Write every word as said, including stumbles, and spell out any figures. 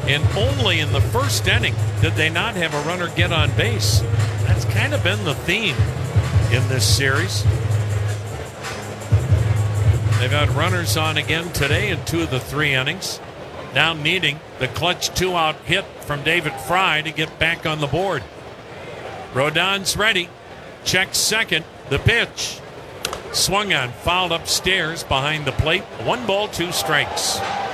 And only in the first inning did they not have a runner get on base. That's kind of been the theme in this series. They've had runners on again today in two of the three innings. Now needing the clutch two-out hit from David Fry to get back on the board. Rodon's ready. Checks second. The pitch. Swung on, fouled upstairs behind the plate. One ball, two strikes.